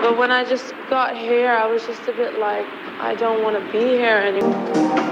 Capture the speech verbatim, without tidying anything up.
But when I just got here, I was just a bit like, I don't want to be here anymore.